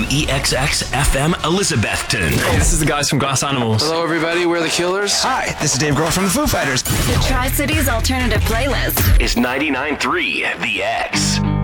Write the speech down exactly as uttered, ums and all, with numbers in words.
E X X F M Elizabethton. Hey, this is the guys from Glass Animals. Hello, everybody. We're the Killers. Hi, this is Dave Grohl from the Foo Fighters. The Tri-Cities Alternative Playlist Is ninety-nine point three The X.